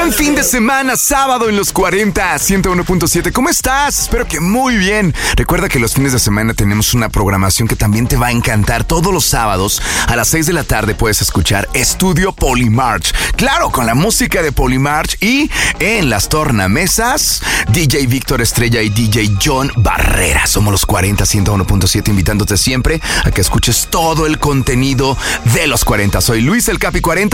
Buen fin de semana, sábado en los 40, 101.7. ¿Cómo estás? Espero que muy bien. Recuerda que los fines de semana tenemos una programación que también te va a encantar. Todos los sábados a las 6 de la tarde puedes escuchar Estudio Polymarch. Claro, con la música de Polymarch y en las tornamesas, DJ Víctor Estrella y DJ John Barrera. Somos los 40, 101.7, invitándote siempre a que escuches todo el contenido de los 40. Soy Luis el Capi 40